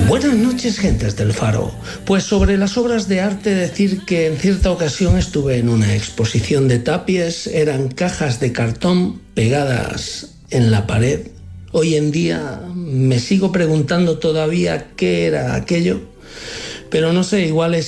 Buenas noches, gentes del Faro. Pues sobre las obras de arte decir que en cierta ocasión estuve en una exposición de tapies, eran cajas de cartón pegadas en la pared. Hoy en día me sigo preguntando todavía qué era aquello, pero no sé, igual es